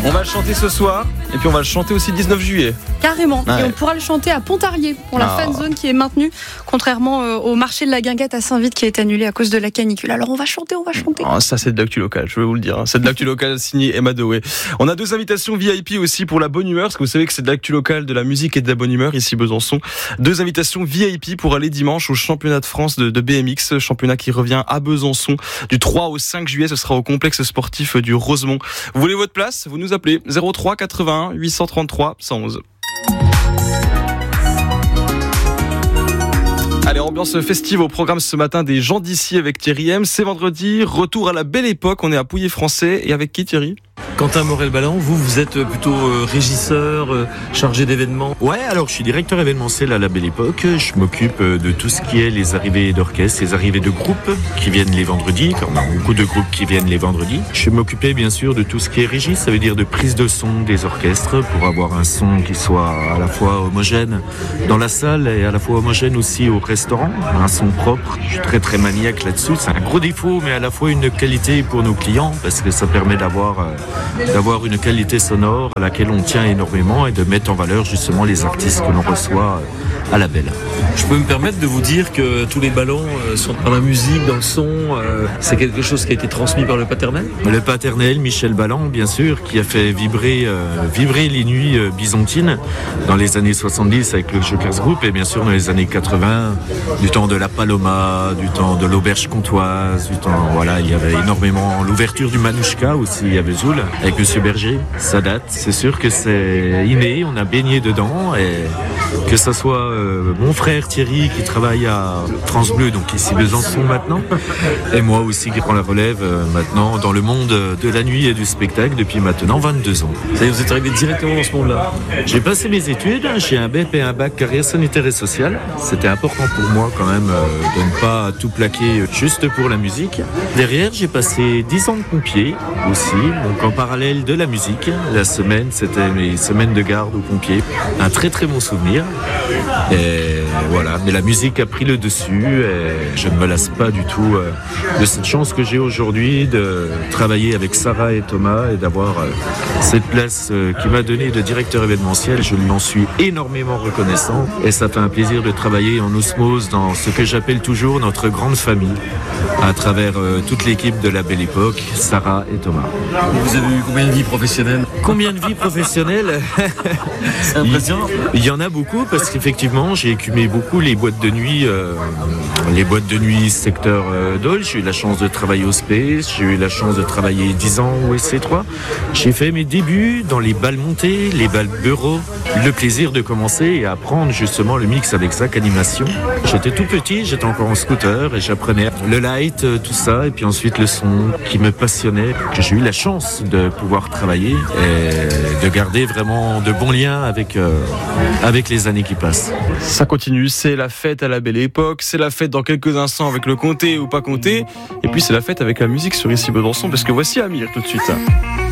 On va le chanter ce soir et puis on va le chanter aussi le 19 juillet. Carrément. Ouais. Et on pourra le chanter à Pontarlier pour la fan zone qui est maintenue, contrairement au marché de la Guinguette à Saint-Vite qui a été annulé à cause de la canicule. Alors on va chanter. Oh, ça c'est de l'actu locale, je vais vous le dire. C'est de l'actu locale signé Emma Dewey. On a 2 invitations VIP aussi pour la bonne humeur, parce que vous savez que c'est de l'actu locale, de la musique et de la bonne humeur ici Besançon. 2 invitations VIP pour aller dimanche au championnat de France de BMX, championnat qui revient à Besançon du 3 au 5 juillet. Ce sera au complexe sportif du Rosemont. Vous voulez votre place? Vous nous appelez 03 81 833 111. Allez, ambiance festive au programme ce matin des gens d'ici avec Thierry M. C'est vendredi, retour à la belle époque. On est à Pouilly-Français et avec qui, Thierry? Quentin Morel-Balland, vous êtes plutôt régisseur, chargé d'événements? Ouais, alors je suis directeur événementiel à la Belle Époque. Je m'occupe de tout ce qui est les arrivées d'orchestres, les arrivées de groupes qui viennent les vendredis. On a beaucoup de groupes qui viennent les vendredis. Je m'occupais bien sûr de tout ce qui est régie, ça veut dire de prise de son des orchestres pour avoir un son qui soit à la fois homogène dans la salle et à la fois homogène aussi au restaurant. Un son propre. Je suis très maniaque là-dessus. C'est un gros défaut, mais à la fois une qualité pour nos clients parce que ça permet d'avoir une qualité sonore à laquelle on tient énormément et de mettre en valeur justement les artistes que l'on reçoit à la Belle. Je peux me permettre de vous dire que tous les ballons sont dans la musique, dans le son, c'est quelque chose qui a été transmis par le paternel? Le paternel, Michel Balland, bien sûr, qui a fait vibrer les nuits byzantines dans les années 70 avec le Jokers Group et bien sûr dans les années 80, du temps de la Paloma, du temps de l'Auberge Comtoise, du temps, voilà, il y avait énormément l'ouverture du Manouchka aussi à Vesoul avec Monsieur Berger. Ça date, c'est sûr que c'est inné, on a baigné dedans et que ça soit mon frère Thierry qui travaille à France Bleu, donc ici Besançon maintenant, et moi aussi qui prends la relève maintenant dans le monde de la nuit et du spectacle depuis maintenant 22 ans. Ça y est, vous êtes arrivé directement dans ce monde-là? J'ai passé mes études, j'ai un BEP et un bac carrière sanitaire et sociale. C'était important pour moi quand même de ne pas tout plaquer juste pour la musique. Derrière, j'ai passé 10 ans de pompier aussi, donc en parallèle de la musique. La semaine, c'était mes semaines de garde aux pompiers. Un très bon souvenir. Et voilà, mais la musique a pris le dessus et je ne me lasse pas du tout de cette chance que j'ai aujourd'hui de travailler avec Sarah et Thomas et d'avoir cette place qui m'a donné de directeur événementiel. Je lui en suis énormément reconnaissant et ça fait un plaisir de travailler en osmose dans ce que j'appelle toujours notre grande famille à travers toute l'équipe de la Belle Époque, Sarah et Thomas. Vous avez eu combien de vies professionnelles? Combien de vies professionnelles? C'est impressionnant. Il y en a beaucoup parce qu'effectivement j'ai écumé beaucoup les boîtes de nuit secteur Dole. J'ai eu la chance de travailler au Space, j'ai eu la chance de travailler 10 ans au SC3. J'ai fait mes débuts dans les balles montées, les balles bureaux. Le plaisir de commencer et apprendre justement le mix avec Zach Animation. J'étais tout petit, j'étais encore en scooter et j'apprenais le light, tout ça, et puis ensuite le son qui me passionnait, que j'ai eu la chance de pouvoir travailler et de garder vraiment de bons liens avec les années qui passent. Ça continue, c'est la fête à la Belle Époque, c'est la fête dans quelques instants avec le comté ou pas comté, et puis c'est la fête avec la musique sur ici Besançon, parce que voici Amir tout de suite.